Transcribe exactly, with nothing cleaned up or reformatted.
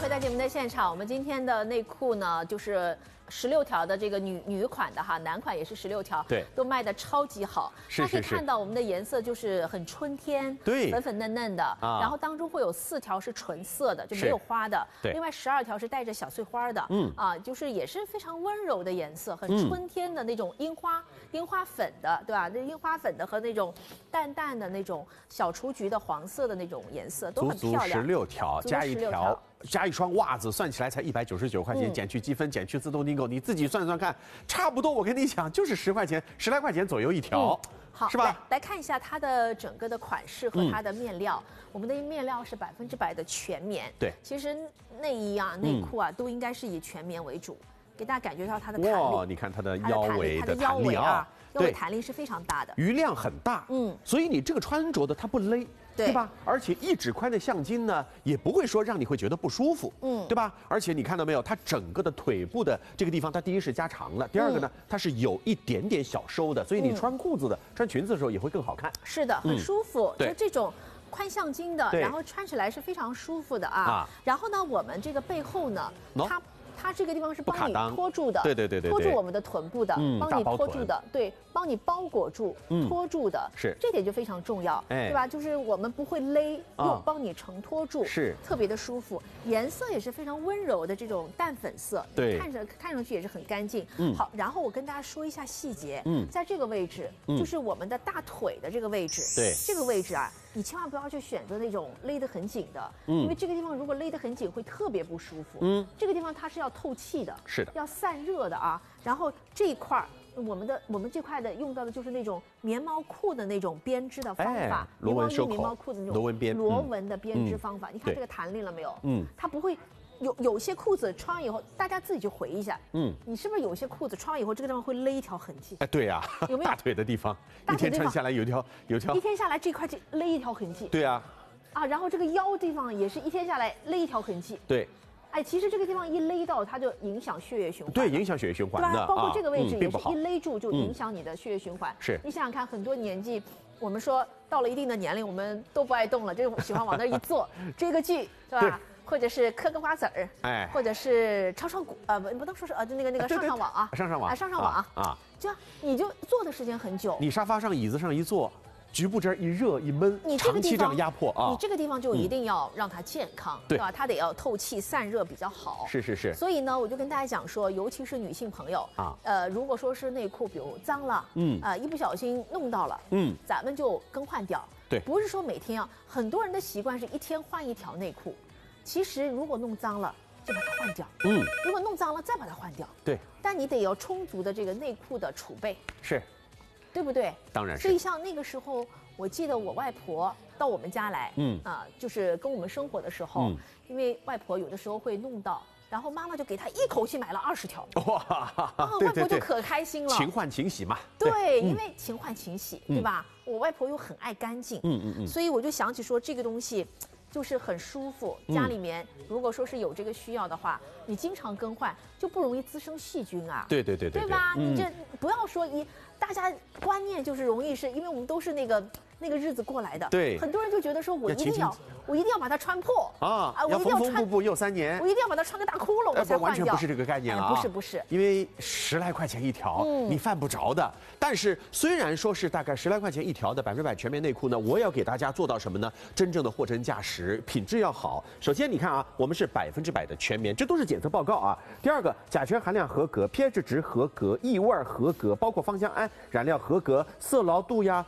回到节目的现场，我们今天的内裤呢，就是十六条的这个女女款的哈，男款也是十六条， 对， 都卖的超级好。 是是是。 大家可以看到我们的颜色就是很春天， 对， 粉粉嫩嫩的，啊、然后当中会有四条是纯色的，就没有花的， 对， 另外十二条是带着小碎花的，嗯啊，就是也是非常温柔的颜色，很春天的那种樱花、嗯、樱花粉的，对吧？这樱花粉的和那种淡淡的那种小雏菊的黄色的那种颜色都很漂亮。 足足十六条，加一条。加一双袜子，算起来才一百九十九块钱， 嗯、 减去积分，减去自动订购，你自己算算看，差不多。我跟你讲，就是十块钱，十来块钱左右一条， 嗯、好， 是吧？ 来, 来看一下它的整个的款式和它的面料，嗯、我们的面料是百分之百的全棉。 对， 其实内衣啊、内裤啊、嗯、都应该是以全棉为主，给大家感觉到它的弹力。 哇，你看它的腰围的弹力啊， 腰围弹力是非常大的， 余量很大。嗯，所以你这个穿着的它不勒。对, 对吧？而且一指宽的橡筋呢，也不会说让你会觉得不舒服，嗯，对吧？而且你看到没有，它整个的腿部的这个地方，它第一是加长了，第二个呢，嗯、它是有一点点小收的，所以你穿裤子的、嗯、穿裙子的时候也会更好看。 是的，很舒服。 嗯、 就这种宽橡筋的，然后穿起来是非常舒服的啊。啊然后呢，我们这个背后呢，它。它这个地方是帮你托住的， 对对对对， 托住我们的臀部的， 嗯、 帮你托住的，对，帮你包裹住、嗯、托住的， 是这点就非常重要，哎、对吧？就是我们不会勒，又帮你承托住， 是特别的舒服，颜色也是非常温柔的这种淡粉色， 对， 看着看上去也是很干净。嗯，好，然后我跟大家说一下细节，嗯，在这个位置，嗯、就是我们的大腿的这个位置， 对， 这个位置啊。你千万不要去选择那种勒得很紧的，嗯，因为这个地方如果勒得很紧会特别不舒服，嗯，这个地方它是要透气的， 是的， 要散热的啊。然后这一块我们的我们这块的用到的就是那种棉毛裤的那种编织的方法， 螺纹收口， 棉毛裤的那种螺纹编螺纹的编织方法。嗯、你看这个弹力了没有？嗯，它不会。有有些裤子穿完以后，大家自己去回忆一下，嗯，你是不是有些裤子穿完以后，这个地方会勒一条痕迹？ 哎，对呀、啊， 有没有大腿的地方？一天穿下来有条有条， 一天下来这块就勒一条痕迹。 对呀、 啊，啊，然后这个腰地方也是一天下来勒一条痕迹。 对， 哎，其实这个地方一勒到，它就影响血液循环。 对，影响血液循环的， 对吧？包括这个位置也是啊嗯、 一勒住就影响你的血液循环。 是、嗯， 你想想看，很多年纪，我们说到了一定的年龄，我们都不爱动了，就喜欢往那一坐，追个剧，对吧？对或者是嗑个瓜子儿，哎，或者是炒炒股，呃，不不能说是呃，就那个那个上上网啊， 上上网， 啊，上上网啊，啊，这样你就坐的时间很久， 你沙发上、椅子上一坐，局部这儿一热一闷， 你这个地方长期这样压迫啊， 你这个地方就一定要让它健康，对吧？它得要透气散热比较好， 是是是。 所以呢，我就跟大家讲说，尤其是女性朋友啊，呃，如果说是内裤比如脏了，嗯，啊，一不小心弄到了，嗯，咱们就更换掉， 对， 不是说每天要，很多人的习惯是一天换一条内裤。其实，如果弄脏了，就把它换掉。嗯，如果弄脏了，再把它换掉。 对， 但你得有充足的这个内裤的储备， 是， 对不对？ 当然是。 所以像那个时候，我记得我外婆到我们家来，嗯啊，就是跟我们生活的时候，嗯、因为外婆有的时候会弄到。然后妈妈就给她一口气买了二十条，哇！啊，外婆就可开心了。 勤换勤洗嘛。 对，对因为勤换勤洗，嗯、对吧？我外婆又很爱干净，嗯嗯嗯，所以我就想起说这个东西。就是很舒服，家里面如果说是有这个需要的话，你经常更换就不容易滋生细菌啊。 对对对对， 对吧？你这不要说一，大家观念就是容易是因为我们都是那个那个日子过来的， 对， 很多人就觉得说我一定要我一定要把它穿破啊，啊，我一定要穿布又三年， 我一定要把它穿个大窟窿我才换掉。 完全不是这个概念啊， 不是不是， 因为十来块钱一条，你犯不着的。但是虽然说是大概十来块钱一条的百分之百全棉内裤呢，我也要给大家做到什么呢？真正的货真价实，品质要好。首先你看啊，我们是百分之百的全棉，这都是检测报告啊。第二个，甲醛含量合格 ，pH 值合格，异味合格，包括芳香胺染料合格，色牢度呀、